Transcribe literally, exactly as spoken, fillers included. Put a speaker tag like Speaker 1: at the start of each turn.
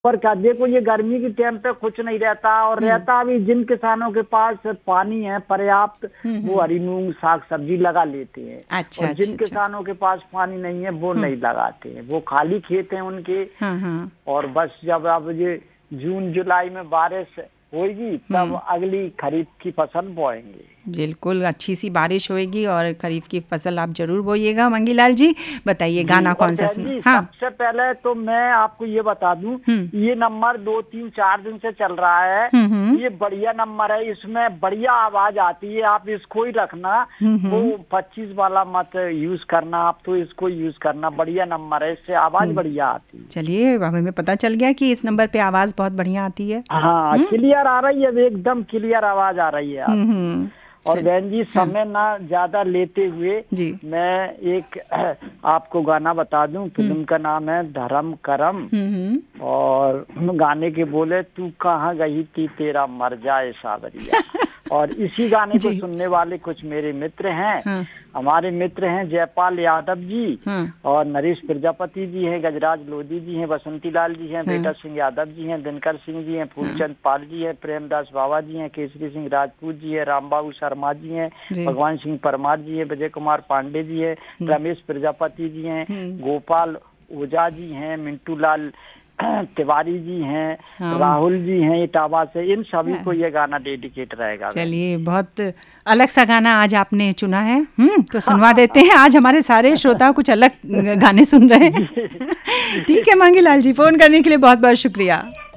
Speaker 1: पर क्या देखो, ये गर्मी के टाइम पे कुछ नहीं रहता, और रहता भी जिन किसानों के पास पानी है पर्याप्त, वो हरी मूंग साग सब्जी लगा लेते हैं।
Speaker 2: अच्छा,
Speaker 1: और जिन
Speaker 2: अच्छा,
Speaker 1: किसानों के पास पानी नहीं है वो नहीं लगाते हैं, वो खाली खेत हैं उनके।
Speaker 2: हाँ, हाँ।
Speaker 1: और बस जब अब ये जून जुलाई में बारिश होगी तब अगली खरीफ की फसल बोएंगे।
Speaker 2: बिल्कुल, अच्छी सी बारिश होएगी और खरीफ की फसल आप जरूर बोइएगा। मंगीलाल जी बताइए गाना कौन सा सुना? हाँ,
Speaker 1: सबसे पहले तो मैं आपको ये बता दूं, ये नंबर दो तीन चार दिन से चल रहा है, ये बढ़िया नंबर है, इसमें बढ़िया आवाज आती है, आप इसको ही रखना, वो पच्चीस वाला मत यूज करना, आप तो इसको यूज करना, बढ़िया नंबर है, इससे आवाज बढ़िया आती है।
Speaker 2: चलिए, हमें पता चल गया कि इस नंबर पे आवाज बहुत बढ़िया आती है।
Speaker 1: हाँ, क्लियर आ रही है, एकदम क्लियर आवाज आ रही है। और बहन जी, समय ना ज्यादा लेते हुए मैं एक आपको गाना बता दूं, फिल्म का नाम है धर्म करम, और गाने के बोले तू कहाँ गई थी तेरा मर जाए सावरिया। और इसी गाने को सुनने वाले कुछ मेरे मित्र हैं, हाँ। हमारे मित्र हैं जयपाल यादव जी, हाँ। और नरेश प्रजापति जी हैं, गजराज लोधी जी हैं, बसंती लाल जी हैं, हाँ। बेटा सिंह यादव जी हैं, दिनकर सिंह जी हैं, फूलचंद हाँ। पाल जी हैं, प्रेमदास बाबा जी हैं, केसरी सिंह राजपूत जी है, रामबाबू शर्मा जी हैं, भगवान सिंह परमार जी हैं, विजय कुमार पांडे जी हैं, रमेश प्रजापति जी हैं, गोपाल ओझा जी हैं, मिंटू लाल तिवारी जी हैं, हाँ। राहुल जी हैं इटावा से, इन सभी को ये गाना डेडिकेट रहेगा।
Speaker 2: चलिए, बहुत अलग सा गाना आज आपने चुना है, हम्म तो सुनवा देते हैं। आज हमारे सारे श्रोता कुछ अलग गाने सुन रहे हैं। ठीक है मंगीलाल जी, फोन करने के लिए बहुत बहुत शुक्रिया।